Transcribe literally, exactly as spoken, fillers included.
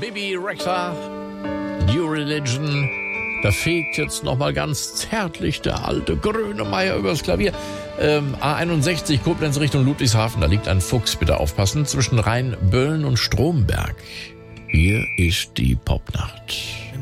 Bibi Rexha, New Religion. Da fegt jetzt nochmal ganz zärtlich der alte Grönemeyer übers Klavier. Ähm, A einundsechzig, Koblenz Richtung Ludwigshafen, da liegt ein Fuchs, bitte aufpassen, zwischen Rheinböllen und Stromberg. Hier ist die Popnacht.